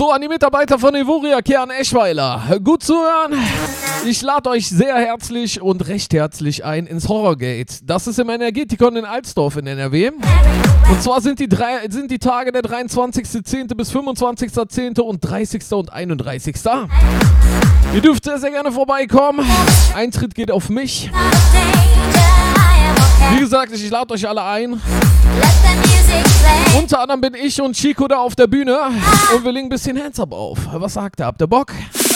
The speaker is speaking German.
So, an die Mitarbeiter von Evoria, Kern Eschweiler. Gut zu hören. Ich lade euch sehr herzlich und recht herzlich ein ins Horrorgate. Das ist im Energetikon in Alsdorf in NRW. Und zwar sind die Tage der 23.10. bis 25.10. und 30. und 31. Ihr dürft sehr, sehr gerne vorbeikommen. Eintritt geht auf mich. Wie gesagt, ich lade euch alle ein. Unter anderem bin ich und Chico da auf der Bühne und wir legen ein bisschen Hands up auf. Was sagt ihr? Habt ihr Bock?